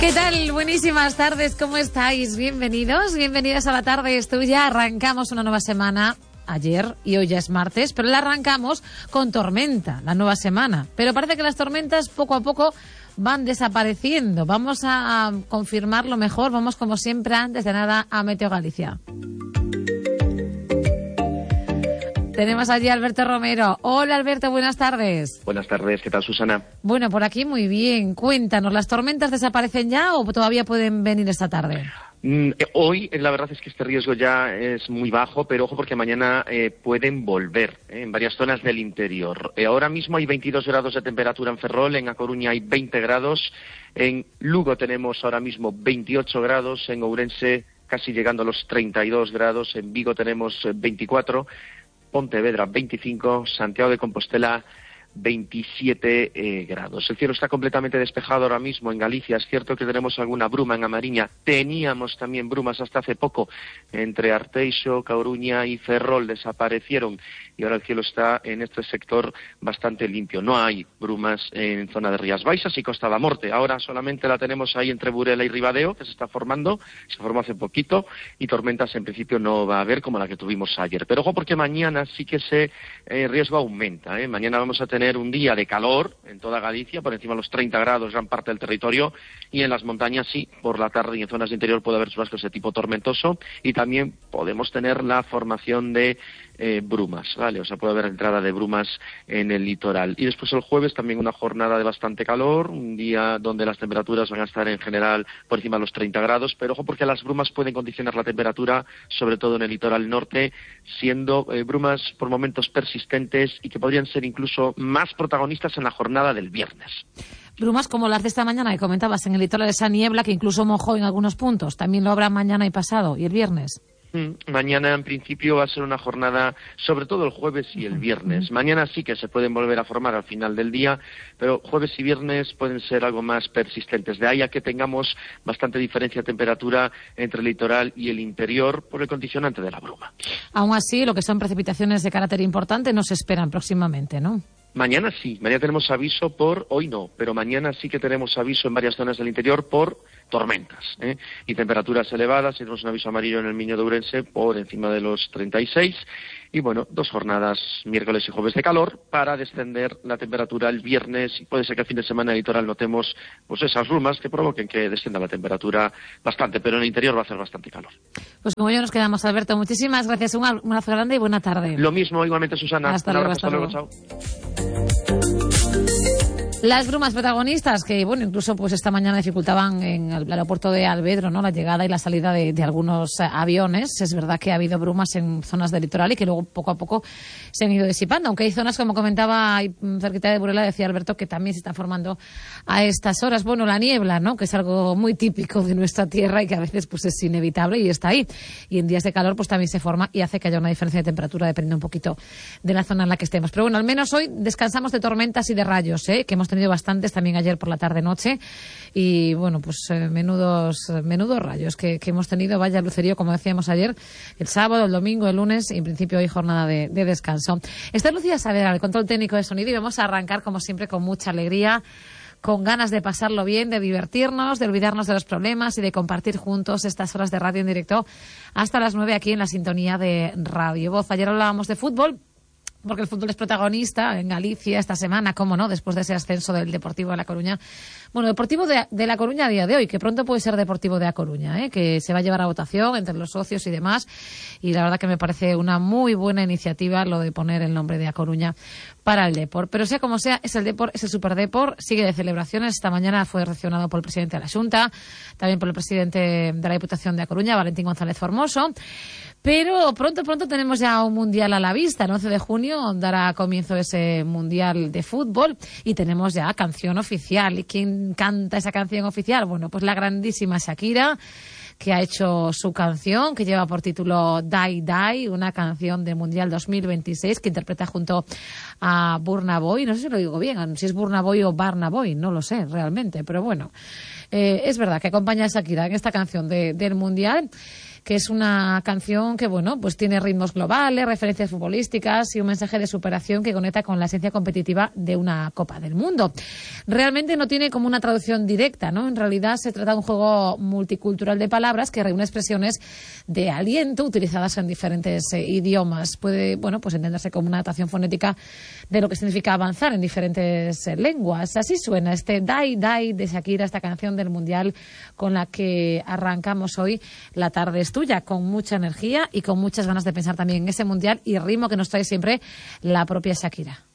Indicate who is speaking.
Speaker 1: ¿Qué tal? Buenísimas tardes, ¿cómo estáis? Bienvenidos, bienvenidas a La Tarde es Tuya. Arrancamos una nueva semana ayer y hoy ya es martes, pero la arrancamos con tormenta, la nueva semana. Pero parece que las tormentas poco a poco van desapareciendo. Vamos a confirmarlo mejor, vamos como siempre antes de nada a Meteo Galicia. Tenemos allí a Alberto Romero. Hola Alberto, buenas tardes.
Speaker 2: Buenas tardes, ¿qué tal Susana?
Speaker 1: Bueno, por aquí muy bien. Cuéntanos, ¿las tormentas desaparecen ya o todavía pueden venir esta tarde?
Speaker 2: Hoy la verdad es que este riesgo ya es muy bajo, pero ojo porque mañana pueden volver en varias zonas del interior. Ahora mismo hay 22 grados de temperatura en Ferrol, en A Coruña hay 20 grados, en Lugo tenemos ahora mismo 28 grados, en Ourense casi llegando a los 32 grados, en Vigo tenemos 24, Pontevedra 25, Santiago de Compostela 27 grados. El cielo está completamente despejado ahora mismo en Galicia. Es cierto que tenemos alguna bruma en A Mariña. Teníamos también brumas hasta hace poco entre Arteixo, Coruña y Ferrol. Desaparecieron y ahora el cielo está en este sector bastante limpio. No hay brumas en zona de Rías Baixas y Costa da Morte. Ahora solamente la tenemos ahí entre Burela y Ribadeo, que se está formando. Se formó hace poquito y tormentas en principio no va a haber como la que tuvimos ayer. Pero ojo porque mañana sí que ese riesgo aumenta. Mañana vamos a tener un día de calor en toda Galicia, por encima de los 30 grados gran parte del territorio, y en las montañas sí, por la tarde y en zonas de interior puede haber chubascos de tipo tormentoso, y también podemos tener la formación de brumas, ¿vale? O sea, puede haber entrada de brumas en el litoral. Y después el jueves también una jornada de bastante calor, un día donde las temperaturas van a estar en general por encima de los 30 grados, pero ojo porque las brumas pueden condicionar la temperatura, sobre todo en el litoral norte, siendo brumas por momentos persistentes y que podrían ser incluso más protagonistas en la jornada del viernes.
Speaker 1: Brumas como las de esta mañana que comentabas en el litoral, esa niebla que incluso mojó en algunos puntos, también lo habrá mañana y pasado y el viernes.
Speaker 2: Mañana en principio va a ser una jornada, sobre todo el jueves y el viernes. Mañana sí que se pueden volver a formar al final del día, pero jueves y viernes pueden ser algo más persistentes. De ahí a que tengamos bastante diferencia de temperatura entre el litoral y el interior por el condicionante de la bruma.
Speaker 1: Aún así, lo que son precipitaciones de carácter importante no se esperan próximamente, ¿no?
Speaker 2: Mañana sí, mañana tenemos aviso hoy no, pero mañana sí que tenemos aviso en varias zonas del interior por tormentas, y temperaturas elevadas. Tenemos un aviso amarillo en el Miño de Ourense por encima de los 36 y bueno, 2 jornadas, miércoles y jueves de calor, para descender la temperatura el viernes, y puede ser que el fin de semana en el litoral notemos pues esas brumas que provoquen que descienda la temperatura bastante, pero en el interior va a hacer bastante calor.
Speaker 1: Pues como yo nos quedamos, Alberto, muchísimas gracias, un abrazo grande y buena tarde.
Speaker 2: Lo mismo, igualmente Susana.
Speaker 1: Hasta luego,
Speaker 2: chao.
Speaker 1: Las brumas protagonistas que, bueno, incluso pues esta mañana dificultaban en el aeropuerto de Alvedro, ¿no?, la llegada y la salida de algunos aviones. Es verdad que ha habido brumas en zonas del litoral y que luego poco a poco se han ido disipando, aunque hay zonas, como comentaba ahí cerquita de Burela, decía Alberto, que también se están formando a estas horas. Bueno, la niebla, ¿no?, que es algo muy típico de nuestra tierra y que a veces pues es inevitable y está ahí. Y en días de calor pues también se forma y hace que haya una diferencia de temperatura dependiendo un poquito de la zona en la que estemos. Pero bueno, al menos hoy descansamos de tormentas y de rayos, que hemos tenido bastantes también ayer por la tarde-noche y bueno, pues menudos rayos que hemos tenido. Vaya lucerío, como decíamos ayer, el sábado, el domingo, el lunes y en principio hoy jornada de descanso. Está Lucía Saavedra, el control técnico de sonido, y vamos a arrancar como siempre con mucha alegría, con ganas de pasarlo bien, de divertirnos, de olvidarnos de los problemas y de compartir juntos estas horas de radio en directo hasta las 9 aquí en la sintonía de Radio Voz. Ayer hablábamos de fútbol, porque el fútbol es protagonista en Galicia esta semana, cómo no, después de ese ascenso del Deportivo de La Coruña. Bueno, Deportivo de La Coruña a día de hoy, que pronto puede ser Deportivo de A Coruña, que se va a llevar a votación entre los socios y demás. Y la verdad que me parece una muy buena iniciativa lo de poner el nombre de A Coruña para el Depor. Pero sea como sea, es el Superdepor, sigue de celebraciones. Esta mañana fue recepcionado por el presidente de la Xunta, también por el presidente de la Diputación de A Coruña, Valentín González Formoso. Pero pronto tenemos ya un mundial a la vista. El 11 de junio dará comienzo ese mundial de fútbol y tenemos ya canción oficial. ¿Y quién canta esa canción oficial? Bueno, pues la grandísima Shakira, que ha hecho su canción, que lleva por título Die Die, una canción de Mundial 2026 que interpreta junto a Burna Boy. No sé si lo digo bien, si es Burna Boy o Barna Boy, no lo sé realmente, pero bueno, es verdad que acompaña a Shakira en esta canción del Mundial. que es una canción que, bueno, pues tiene ritmos globales, referencias futbolísticas y un mensaje de superación que conecta con la esencia competitiva de una Copa del Mundo. Realmente no tiene como una traducción directa, ¿no? En realidad se trata de un juego multicultural de palabras que reúne expresiones de aliento utilizadas en diferentes idiomas. Puede, bueno, pues entenderse como una adaptación fonética de lo que significa avanzar en diferentes lenguas. Así suena este Die Die de Shakira, esta canción del Mundial con la que arrancamos hoy. La tarde es tuya, con mucha energía y con muchas ganas de pensar también en ese Mundial y ritmo que nos trae siempre la propia Shakira.